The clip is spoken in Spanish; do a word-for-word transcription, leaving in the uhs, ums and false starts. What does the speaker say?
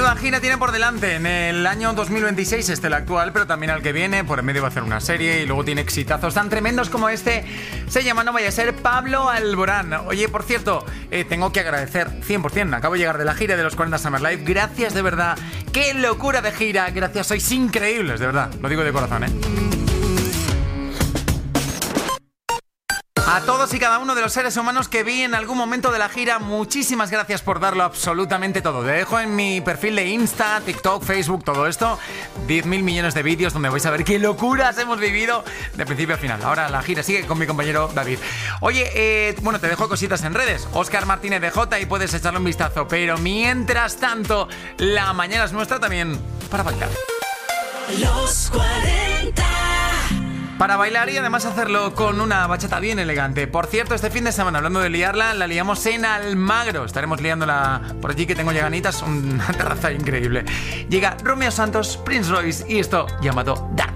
Menuda gira tiene por delante. En el año dos mil veintiséis, este el actual, pero también al que viene. Por en medio va a hacer una serie y luego tiene exitazos tan tremendos como este. Se llama No Vaya a Ser, Pablo Alborán. Oye, por cierto, eh, tengo que agradecer cien por ciento. Acabo de llegar de la gira de los cuarenta Summer Live. Gracias, de verdad. ¡Qué locura de gira! Gracias, sois increíbles, de verdad. Lo digo de corazón, ¿eh? A todos y cada uno de los seres humanos que vi en algún momento de la gira, muchísimas gracias por darlo absolutamente todo. Te dejo en mi perfil de Insta, TikTok, Facebook, todo esto, diez mil millones de vídeos donde vais a ver qué locuras hemos vivido de principio a final. Ahora la gira sigue con mi compañero David. Oye, eh, bueno, te dejo cositas en redes, Óscar Martínez D J, y puedes echarle un vistazo. Pero mientras tanto, la mañana es nuestra también para bailar. Los cuarenta. Para bailar y además hacerlo con una bachata bien elegante. Por cierto, este fin de semana, hablando de liarla, la liamos en Almagro. Estaremos liándola por allí, que tengo ya ganitas, una terraza increíble. Llega Romeo Santos, Prince Royce y esto llamado Dark.